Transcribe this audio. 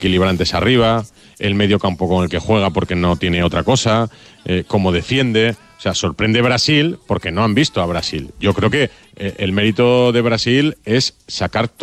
equilibrantes arriba, el medio campo con el que juega porque no tiene otra cosa, cómo defiende. O sea, sorprende Brasil porque no han visto a Brasil. Yo creo que el mérito de Brasil es sacar